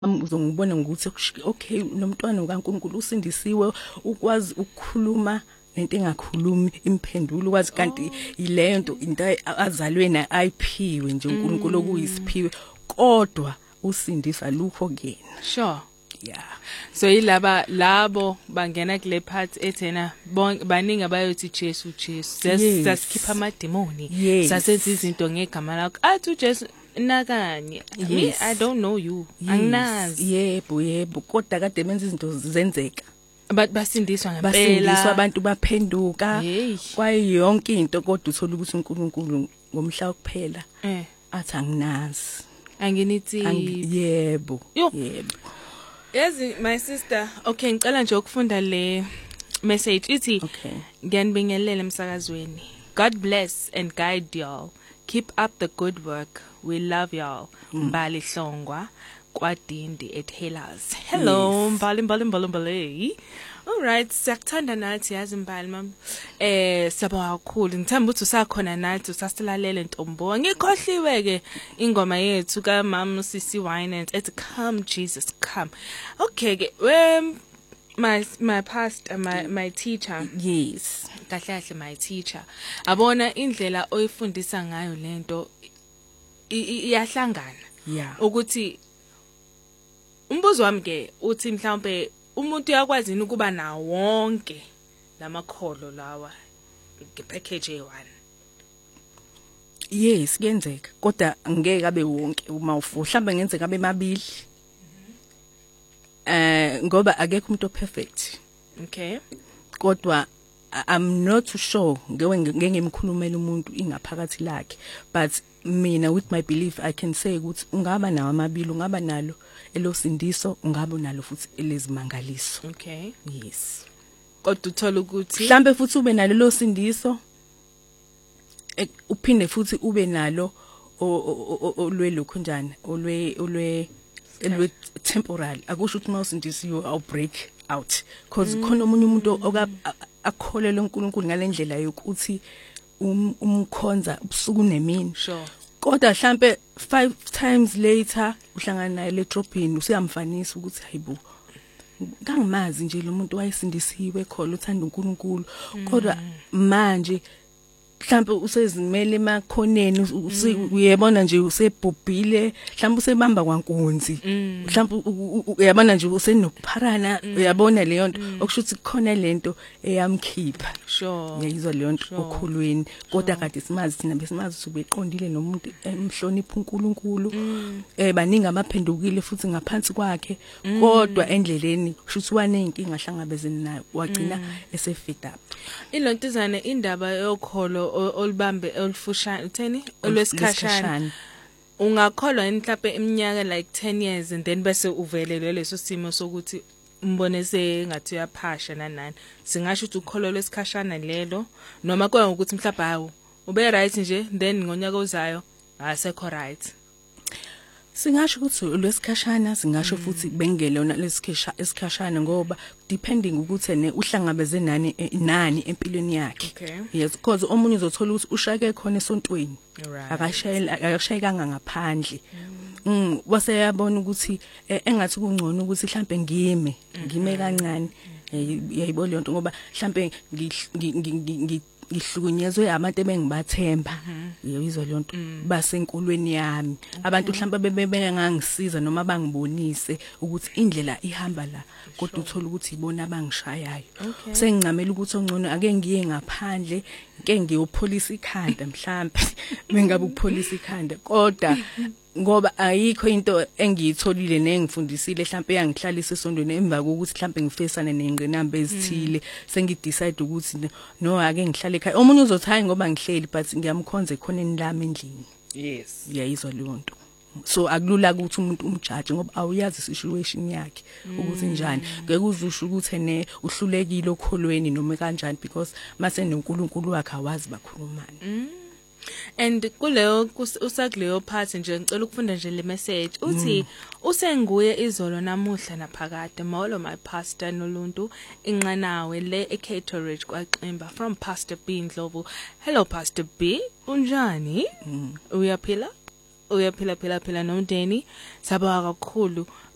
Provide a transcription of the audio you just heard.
uzongibona ngokuthi okay nomntwana kaNkulunkulu usindisiwe ukwazi ukukhuluma nento engakhulumi imphendulo ukwazi kanti ilento into azalwe na ayiphiwe nje uNkulunkulu okuyisiphiwe kodwa usindisa lukho kuyena. Sure. Yeah. So yilaba labo bangena kule part ethena baningi abayothi Jesu sasikhipha amademoni sasenza izinto ngegama lakho athi uJesu nakanye me I don't know you anginazi. Yebo kodwa kade benza izinto zenzeka basindiswa ngempela basindiswa abantu baphenduka kwaye yonke into kodwa uthola ukuthi uNkulunkulu ngomhla wokuphela athi anginazi anginithi yebo. Yes my sister okay ngicela nje ukufunda le message ithi ngiyanibingelela emsakazweni. God bless and guide y'all. Keep up the good work. We love y'all. Mbali Hlongwa kwaDindi at Hellers. Hello Mbali. All right, siyakuthanda nathi yazi Mbali mama. Siyabonga kakhulu. Ngithemba ukuthi usakhona nathi usasilalele Ntombo. Ngikhohliwe ke ingoma yethu ka Mama Sisi Wine ethi Come Jesus Come. Okay ke my pastor my teacher. Yes. Kahle my teacher. Abona indlela oyifundisa ngayo lento iyahlangana. Yeah. Ukuthi umbuzo wami ke uthi mhlawumbe umuntu uyakwazi ukuba na wonke lamakholo lawa ngepackage e1. Yes kuyenzeka kodwa ngeke abe wonke uma mhlawumbe ngenzeka abe mabili. Ngoba akekho umuntu perfect. Okay. Kodwa I'm not too sure ngengimkhulumela umuntu ingaphakathi lakhe but mina with my belief I can say ukuthi ungaba nawo amabili ungaba nalo elosindiso ungaba nalo futhi elezimangaliso. Okay. Yes. Kodwa uthola ukuthi mhlambe futhi ube nalo losindiso uphinde futhi ube nalo olwelokho njani olwe temporary akusho ukuthi mawusindisiwe awu break out because khona omunye umuntu akholelwa uNkulunkulu ngalendlela yokuthi umkhonza ubusuku nemini. Sure. Kodwa mhlambe 5 times later uhlangana naye le drop-in usiyamfanisa ukuthi hayibo kangimazi nje lo muntu wayesindisiwe khona uthanda uNkulunkulu kodwa manje mhlambe usezimele emakhoneni uyabona nje usebhobhile mhlambe usebamba kwankunzi mhlambe uyabona nje usenokupharana uyabona leyo nto okushuthi kukhona lento eyamkhipha. Sure. Yayizwa leyo nto okhulweni kodwa kade simazi thina besimazi subeqondile nomuntu emhlonipha uNkulunkulu baningi abaphendukile futhi ngaphansi kwakhe kodwa endleleni kushuthi wanenkinga ahlangabezene nayo wagcina esefed up. Ilontizane indaba yokholo olibambe olufushane utheni olwesikhashana ungakholwa mhlawumbe iminyaka like 10 years and then bese uvelelwe leso simo sokuthi umbone sengathi uyaphasha nanani singasho ukuthi ukholo lwesikhashana lelo noma kuya ukuthi mhlawumbe hawo ube right nje then ngonyaka ozayo asekho right. Singasho ukuthi lwesikhashana singasho futhi bengelona lesikhashana ngoba depending ukuthi uhlangabeze nani empilweni yakhe. Yes because omunye uzothola ukuthi ushake khona esontweni akashayekanga ngaphandle. Wase yabona ukuthi engathi kungcono ukuthi mhlambe ngime kancane yayibona lento ngoba mhlambe ngihlukunyezwe abantu ebengibathemba yizwa le nto basenkolweni yami abantu mhlawumbe bebengangisiza noma bangibonise ukuthi indlela ihamba la kodwa uthola ukuthi ibona abangishayayo sengicamela ukuthi ongcono ake ngiye ngaphandle nke ngiyopholisa ikhanda mhlawumbe bengabe ukupholisa ikhanda kodwa ngoba ayikho into engiyitholile nengifundisile mhlawumbe yangihlalisa esondweni emva kokuthi mhlawumbe ngifesane nengqinamba ezithile sengidecide ukuthi no ake ngihlale ekhaya omunye uzothi ngoba ngihleli but ngiyamkhonza ekhoneni lami endlini. Yes uyayizwa leyo nto so akulula ukuthi umuntu umjudge ngoba awuyazi situation yakhe ukuthi njani ngeke uzusho ukuthi uhlulekile okholweni noma kanjani because mase noNkulunkulu wakhe awazi bakhulumana. And kuleyo usakuleyo part nje ngicela ukufunda nje le message uthi usenguye izolo namuhla naphakade molo my pastor noluntu inqanawe le eCateridge kwaXimba from Pastor B Ndlovu. Hello Pastor B unjani uyaphila phila nomndeni sabonga kakhulu